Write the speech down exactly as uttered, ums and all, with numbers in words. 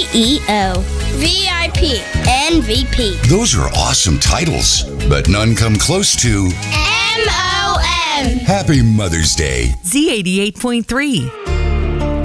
E O. V I P. M V P. Those are awesome titles, but none come close to M O M. Happy Mother's Day. Z eighty-eight point three.